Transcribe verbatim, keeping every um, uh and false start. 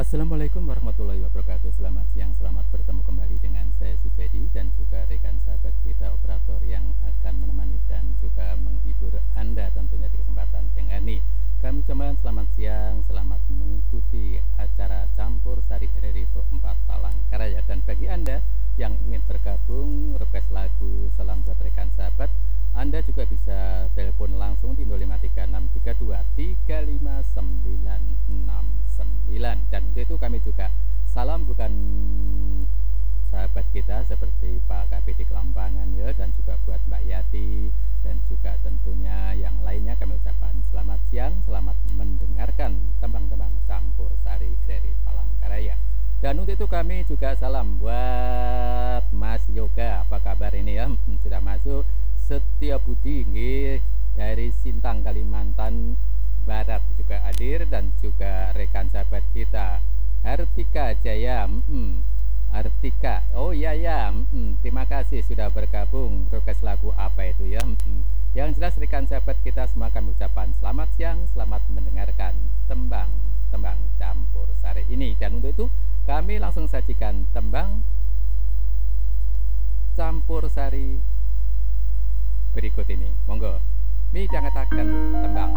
Assalamualaikum warahmatullahi wabarakatuh. Selamat siang, selamat bertemu kembali dengan saya Sujadi dan juga rekan sahabat kita operator yang akan menemani dan juga menghibur Anda tentunya di kesempatan siang ini. Kami ucapkan selamat siang, selamat mengikuti acara Campur Sari R R I Pro empat Palangkaraya. Dan bagi Anda yang ingin bergabung, request lagu, salam buat rekan sahabat, Anda juga bisa telepon langsung di nol lima tiga enam tiga dua tiga lima sembilan enam sembilan. Dan untuk itu kami juga salam bukan sahabat kita seperti Pak K P D Kelambangan ya, dan juga buat Mbak Yati dan juga tentunya yang lainnya kami ucapkan selamat siang, selamat mendengarkan tembang-tembang Campur Sari dari Palangkaraya. Dan untuk itu kami juga salam buat Mas Yoga, apa kabar ini ya? Sudah masuk. Setia Budi nggih, dari Sintang Kalimantan Barat juga hadir, dan juga rekan sahabat kita Hartika Jaya. hmm, Artika, oh iya ya, hmm, terima kasih sudah bergabung. Request lagu apa itu ya? hmm. Yang jelas rekan sahabat kita semua kami ucapkan selamat siang, selamat mendengarkan tembang tembang Campur Sari ini. Dan untuk itu kami langsung sajikan tembang Campur Sari berikut ini. Monggo midhangetaken tembang.